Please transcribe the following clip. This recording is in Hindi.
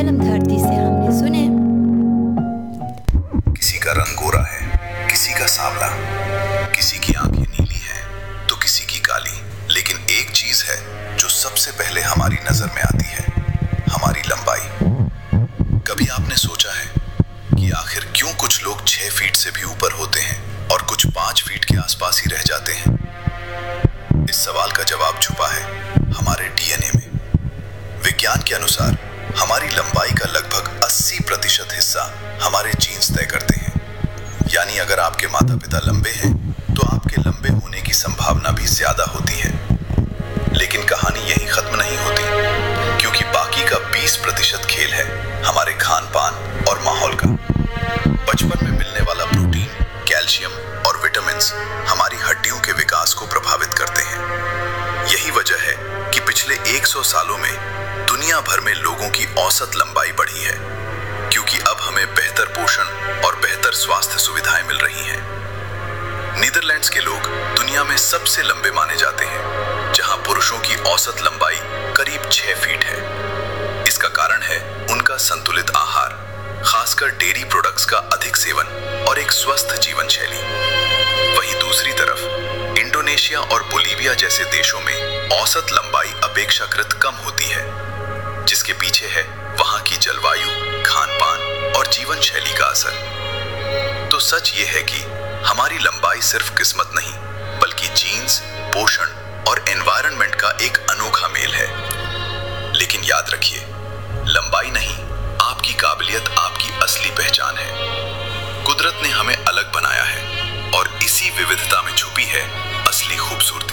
फिल्म धरती से हमने सुने। किसी का रंग गोरा है, किसी का सांवला, किसी की आंखें नीली हैं तो किसी की काली, लेकिन एक चीज है जो सबसे पहले हमारी नजर में आती है, हमारी लंबाई। कभी आपने सोचा है कि आखिर क्यों कुछ लोग 6 फीट से भी ऊपर होते हैं और कुछ 5 फीट के आसपास ही रह जाते हैं? इस सवाल का जवाब छुपा है हमारे डीएनए में। विज्ञान के अनुसार हमारी लंबाई का लगभग 80% हिस्सा हमारे जीन्स तय करते हैं। यानी अगर आपके माता पिता लंबे हैं तो आपके लंबे होने की संभावना भी ज्यादा होती है। लेकिन कहानी यहीं खत्म नहीं होती, क्योंकि बाकी का 20% खेल है हमारे खान पान और माहौल का। बचपन में मिलने वाला प्रोटीन, कैल्शियम और विटामिन्स हमारी हड्डियों के विकास को प्रभावित करते हैं। यही वजह है कि पिछले 100 सालों में दुनिया भर में लोगों की औसत लंबाई बढ़ी है, क्योंकि अब हमें बेहतर पोषण और बेहतर स्वास्थ्य सुविधाएं मिल रही हैं। नीदरलैंड्स के लोग दुनिया में सबसे लंबे माने जाते हैं, जहां पुरुषों की औसत लंबाई करीब 6 फीट है। इसका कारण है उनका संतुलित आहार, खासकर डेयरी प्रोडक्ट्स का अधिक सेवन और एक स्वस्थ जीवन शैली। वहीं दूसरी तरफ इंडोनेशिया और बोलीविया जैसे देशों में औसत लंबाई अपेक्षाकृत कम होती है, जिसके पीछे है वहां की जलवायु, खान-पान और जीवन शैली का असर। तो सच ये है कि हमारी लंबाई सिर्फ किस्मत नहीं, बल्कि जीन्स, पोषण और एनवायरनमेंट का एक अनोखा मेल है। लेकिन याद रखिए, लंबाई नहीं, आपकी काबिलियत आपकी असली पहचान है। कुदरत ने हमें अलग बनाया है और इसी विविधता में छुपी है असली खूबसूरती।